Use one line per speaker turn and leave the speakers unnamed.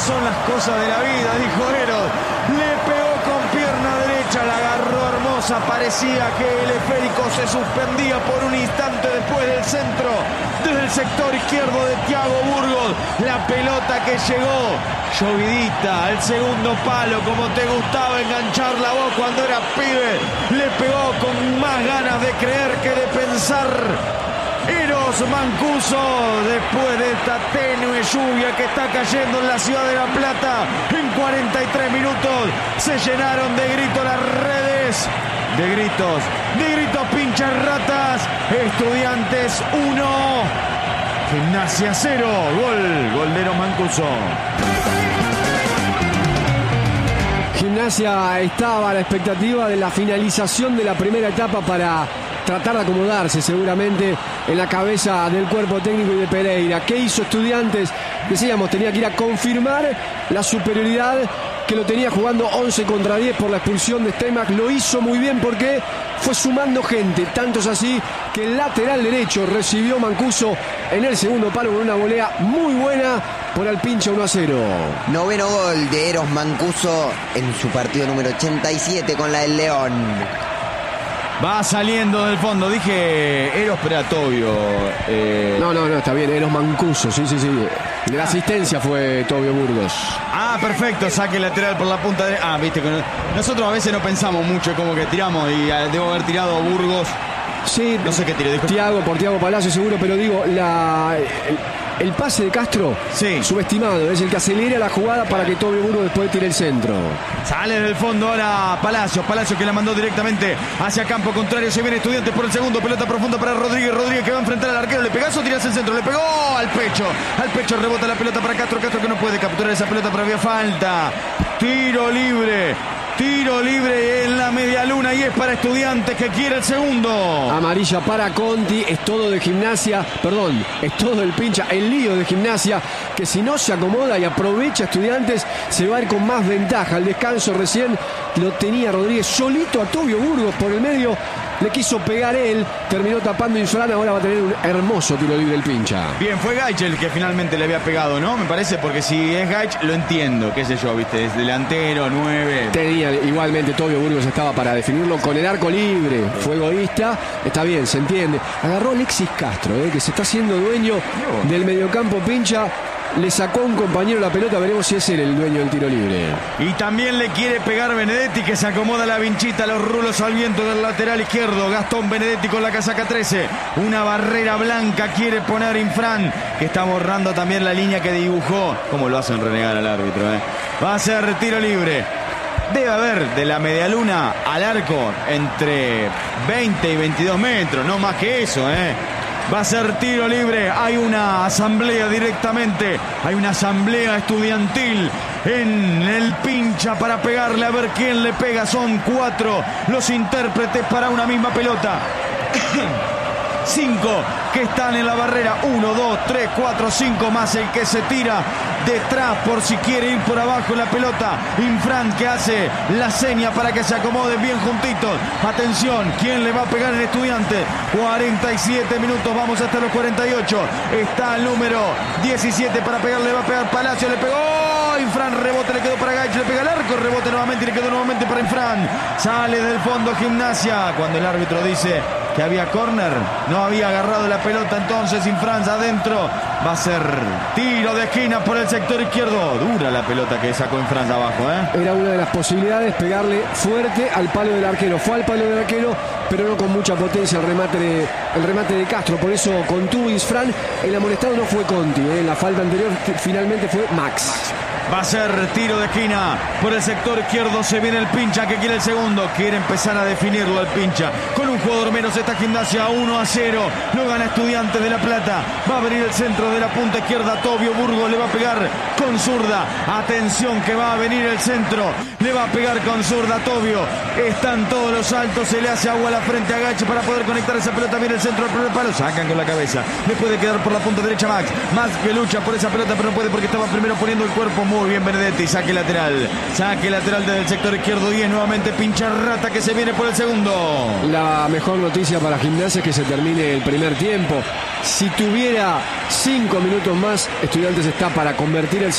son las cosas de la vida, dijo Eros. Le pegó con pierna derecha, la agarró hermosa. Parecía que el esférico se suspendía por un instante después del centro. Desde el sector izquierdo de Thiago Burgos, la pelota que llegó llovidita al segundo palo, como te gustaba engancharla vos cuando eras pibe. Le pegó con más ganas de creer que de pensar. Eros Mancuso, después de esta tenue lluvia que está cayendo en la ciudad de La Plata, en 43 minutos se llenaron de gritos las redes. De gritos pinchas ratas. Estudiantes 1, Gimnasia 0. Gol de Eros Mancuso.
Gimnasia estaba a la expectativa de la finalización de la primera etapa para tratar de acomodarse seguramente en la cabeza del cuerpo técnico y de Pereira. ¿Qué hizo Estudiantes? Decíamos, tenía que ir a confirmar la superioridad que lo tenía jugando 11 contra 10 por la expulsión de Steinbach. Lo hizo muy bien porque fue sumando gente, tanto es así que el lateral derecho recibió Mancuso en el segundo palo con una volea muy buena por Alpincha 1-0.
Noveno gol de Eros Mancuso en su partido número 87 con la del León.
Va saliendo del fondo, dije Eros, pero era Tobio.
No, está bien, Eros Mancuso, sí. La asistencia fue Tobio Burgos.
Ah, perfecto, saque lateral por la punta de... Ah, viste que nosotros a veces no pensamos mucho, como que tiramos y debo haber tirado a Burgos.
Sí,
no sé qué tiré, dijo.
Por Thiago Palacio seguro, pero digo, el pase de Castro,
sí,
subestimado, es el que acelera la jugada para que Tobio Burgos después tire el centro.
Sale del fondo ahora Palacio que la mandó directamente hacia campo contrario. Se viene Estudiantes por el segundo, pelota profunda para Rodríguez que va a enfrentar al arquero. Le pegás o tirás el centro, le pegó al pecho, rebota la pelota para Castro que no puede capturar esa pelota, pero había falta. Tiro libre en la media luna y es para Estudiantes que quiere el segundo.
Amarilla para Conti, es todo de Gimnasia, es todo el pincha, el lío de Gimnasia, que si no se acomoda y aprovecha Estudiantes, se va a ir con más ventaja. Al descanso recién lo tenía Rodríguez solito a Tobio Burgos por el medio, le quiso pegar él, terminó tapando Infran, ahora va a tener un hermoso tiro libre el pincha.
Bien, fue Gaich el que finalmente le había pegado, ¿no? Me parece, porque si es Gaich, lo entiendo, qué sé yo, viste, es delantero, 9.
Tenía, igualmente Tobio Burgos estaba para definirlo con el arco libre, fue egoísta, está bien, se entiende. Agarró Alexis Castro, que se está haciendo dueño del mediocampo pincha. Le sacó a un compañero la pelota, veremos si es él el dueño del tiro libre.
Y también le quiere pegar Benedetti, que se acomoda la vinchita, los rulos al viento del lateral izquierdo. Gastón Benedetti con la casaca 13. Una barrera blanca quiere poner Infran, que está borrando también la línea que dibujó. ¿Cómo lo hacen renegar al árbitro? Va a ser tiro libre. Debe haber de la medialuna al arco entre 20 y 22 metros, no más que eso, Va a ser tiro libre. Hay una asamblea directamente. Hay una asamblea estudiantil en el pincha para pegarle, a ver quién le pega. Son 4 los intérpretes para una misma pelota. 5 que están en la barrera. 1, 2, 3, 4, 5 más el que se tira detrás por si quiere ir por abajo la pelota. Infran que hace la seña para que se acomoden bien juntitos. Atención, ¿quién le va a pegar en Estudiantes? 47 minutos, vamos hasta los 48. Está el número 17 para pegar, le va a pegar Palacio, le pegó. Infran, rebote, le quedó para Gaich, le pega el arco, rebote nuevamente y le quedó nuevamente para Infran. Sale del fondo Gimnasia cuando el árbitro dice que había córner, no había agarrado la pelota, entonces Infran adentro. Va a ser tiro de esquina por el sector izquierdo. Dura la pelota que sacó Infran abajo,
Era una de las posibilidades, pegarle fuerte al palo del arquero. Fue al palo del arquero, pero no con mucha potencia el remate de Castro. Por eso contuvo Infran. El amonestado no fue Conti, en la falta anterior finalmente fue Max.
Va a ser tiro de esquina por el sector izquierdo. Se viene el pincha que quiere el segundo. Quiere empezar a definirlo al pincha. Con un jugador menos esta Gimnasia 1-0. Lo gana Estudiantes de La Plata. Va a venir el centro de la punta izquierda. Tobio Burgos le va a pegar con zurda. Atención que va a venir el centro. Le va a pegar con zurda Tobio. Están todos los altos. Se le hace agua a la frente a Gaich para poder conectar esa pelota. Viene el centro del primer palo. Sacan con la cabeza. Le puede quedar por la punta derecha Max. Max que lucha por esa pelota pero no puede porque estaba primero poniendo el cuerpo. Muy bien Benedetti, saque lateral desde el sector izquierdo. 10 nuevamente pincha rata que se viene por el segundo.
La mejor noticia para Gimnasia es que se termine el primer tiempo. Si tuviera 5 minutos más, Estudiantes está para convertir el